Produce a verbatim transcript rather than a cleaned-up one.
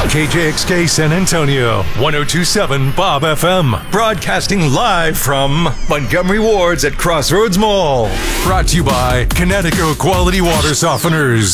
K J X K San Antonio, one oh two point seven Bob F M. Broadcasting live from Montgomery Ward's at Crossroads Mall. Brought to you by Connecticut Quality Water Softeners.